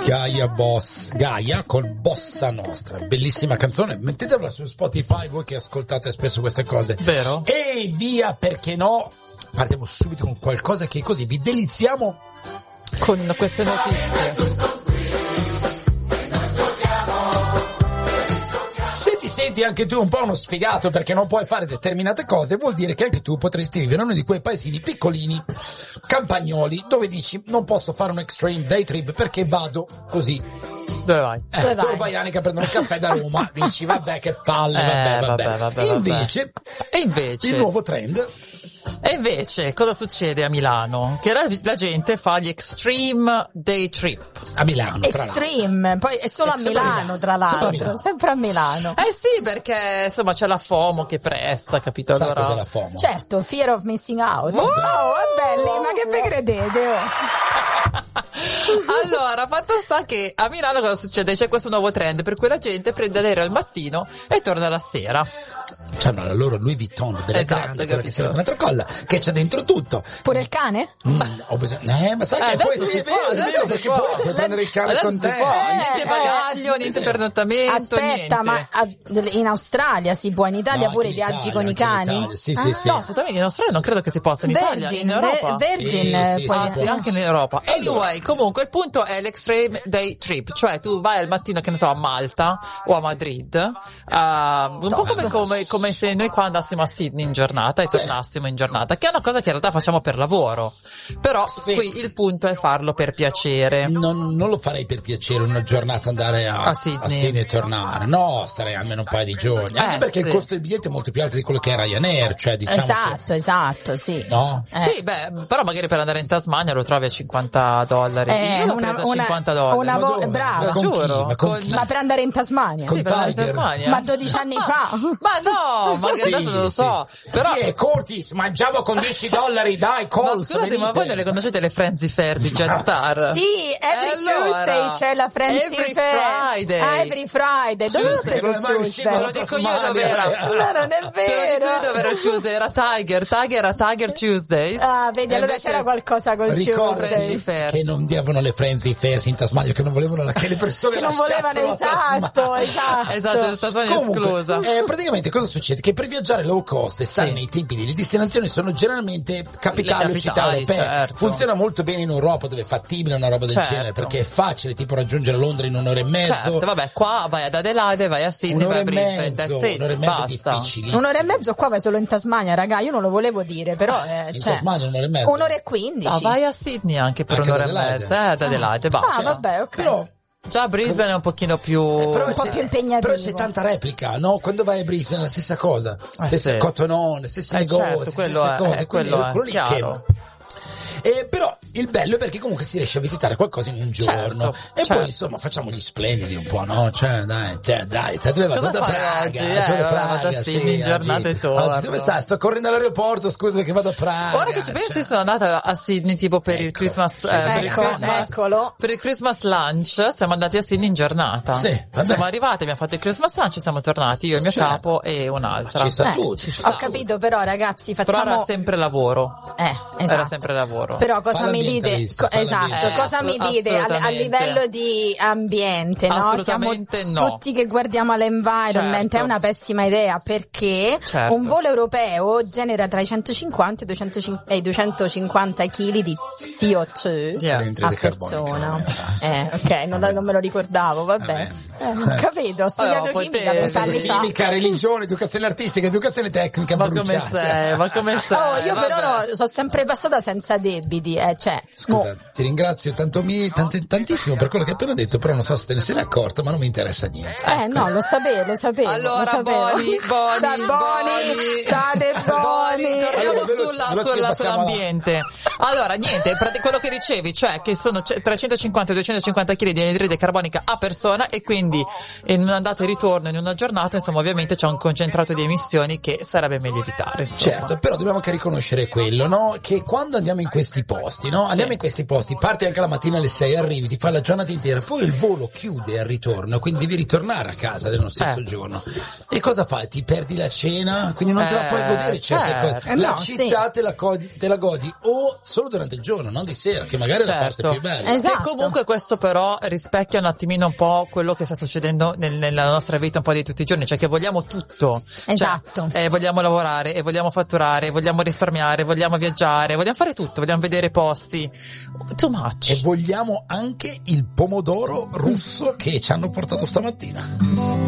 Gaia col Bossa Nostra, bellissima canzone, mettetela su Spotify voi che ascoltate spesso queste cose. Vero? E via, perché no, partiamo subito con qualcosa che così vi deliziamo con queste notizie. Se ti senti anche tu un po' uno sfigato perché non puoi fare determinate cose, vuol dire che anche tu potresti vivere in uno di quei paesini piccolini, campagnoli, dove dici non posso fare un extreme day trip perché vado così. Dove vai? Tu vai Anica a prendere un caffè da Roma, dici vabbè che palle, vabbè. E invece il nuovo trend. E invece cosa succede a Milano? Che la gente fa gli extreme day trip. A Milano, tra Extreme, poi è solo a Milano, tra l'altro, sempre a Milano. Sì, perché insomma c'è la FOMO che pressa, capito? Sai allora cos'è la FOMO? Certo, fear of missing out. Oh, è belli, ma che vi credete? Allora, fatto sta che a Milano cosa succede? C'è questo nuovo trend per cui la gente prende l'aereo al mattino e torna la sera. C'hanno la loro Louis Vuitton della grande, quella che si mette una tracolla, che c'è dentro tutto. Pure il cane? Ho bisogno, ma sai che poi sì, è vero, perché puoi prendere il cane con te. Niente bagaglio, niente pernottamento. Aspetta, niente. ma in Australia si può, in Italia pure viaggi con i cani? Sì. No, assolutamente, in Australia non credo che si possa, in Italia, in Europa. Virgin, sì, anche in Europa. Anyway, comunque il punto è l'extreme day trip, cioè tu vai al mattino, che ne so, a Malta o a Madrid, un po' come se noi qua andassimo a Sydney in giornata e tornassimo in giornata, che è una cosa che in realtà facciamo per lavoro, però qui il punto è farlo per piacere. Non lo farei per piacere una giornata andare a Sydney e tornare, no, starei almeno un paio di giorni, anche perché il costo del biglietto è molto più alto di quello che è Ryanair, cioè diciamo esatto, sì. No? Sì, però magari per andare in Tasmania lo trovi a $50. Io l'ho preso a $50. Bravo, giuro. Ma per andare in Tasmania? Con per andare in Tiger? Tasmania. Ma 12 anni fa? Ma no, ma adesso non lo so. Però Curtis, mangiavo con $10, dai, Coles. Ma scusate, ma voi non le conoscete le Frenzy Fair di Jetstar? Sì, every Tuesday c'è la Frenzy Fair. Every Friday. Dove l'ho preso Tuesday? Te lo dico io dove era. No, non è vero. Te lo dico io dove era Tuesday, era Tiger Tuesdays. Ah, vedi, allora c'era qualcosa col Tuesday. Che non diavano le Frenzy Fair in Tasmania, che non volevano che le persone non volevano, esatto, Tasmania esclusa. Praticamente cosa succede? Che per viaggiare low cost e stare nei tempi delle destinazioni sono generalmente capitali o città europee. Certo. Funziona molto bene in Europa, dove è fattibile una roba del genere, perché è facile tipo raggiungere Londra in un'ora e mezzo. Certo, vabbè, qua vai ad Adelaide, vai a Sydney, vai a Brisbane, un'ora e mezzo è difficilissimo. Un'ora e mezzo qua vai solo in Tasmania, raga, io non lo volevo dire, però in Tasmania un'ora e mezzo. Un'ora e 15. Ah, vai a Sydney anche per un'ora e mezza, ad Adelaide, basta. Ah, vabbè, ok. Però già Brisbane è un pochino più un po' più impegnativo. Però c'è tanta replica, no? Quando vai a Brisbane è la stessa cosa, stesse Cotonone, stessi negozi, stesse cose, quello lì che però il bello è perché comunque si riesce a visitare qualcosa in un giorno poi insomma facciamo gli splendidi un po', no? Dai, dove vado? Da Praga, vado a Sydney in giornata e torno. Oggi dove stai? Sto correndo all'aeroporto, scusa perché vado a Praga. Ora che ci pensi sono andata a Sydney tipo per il Christmas per il Christmas lunch, siamo andati a Sydney in giornata. Siamo arrivati, abbiamo fatto il Christmas lunch e siamo tornati, io, il mio capo e un'altra. Ci sta tutti. Ho capito, però ragazzi, facciamo Però era sempre lavoro. Esatto. Era sempre lavoro. Però cosa mi dite? Cosa mi dite a livello di ambiente, no? Assolutamente Siamo tutti che guardiamo l'environment, è una pessima idea perché un volo europeo genera tra i 150 e i 250 kg di CO2 a persona. Ok, non me lo ricordavo, vabbè. Non capito, ho studiato chimica per anni fa. Chimica, religione, educazione artistica, educazione tecnica. Ma come sei? Io però sono sempre passata senza debiti, Scusa, ti ringrazio tantissimo per quello che hai appena detto, però non so se te ne sei accorto, ma non mi interessa niente. No, lo sapevo. Allora, Boni, state buoni. Torniamo sull'ambiente. Allora, niente, quello che dicevi, cioè che sono tra 150 e 250 kg di anidride carbonica a persona e quindi quindi in un'andata e ritorno in una giornata, insomma, ovviamente c'è un concentrato di emissioni che sarebbe meglio evitare, insomma. Certo, però dobbiamo anche riconoscere quello, no? Che quando andiamo in questi posti, no? Andiamo in questi posti, parti anche la mattina alle 6, arrivi, ti fai la giornata intera, poi il volo chiude al ritorno, quindi devi ritornare a casa nello stesso giorno. E cosa fai? Ti perdi la cena, quindi non te la puoi godere certe cose. La città te la godi o solo durante il giorno, non di sera, che magari è la parte più bella. Esatto. E comunque questo però rispecchia un attimino un po' quello che sta succedendo nella nostra vita un po' di tutti i giorni, cioè che vogliamo tutto. Esatto. Cioè, vogliamo lavorare, e vogliamo fatturare, vogliamo risparmiare, vogliamo viaggiare, vogliamo fare tutto, vogliamo vedere posti. Too much. E vogliamo anche il pomodoro russo che ci hanno portato stamattina.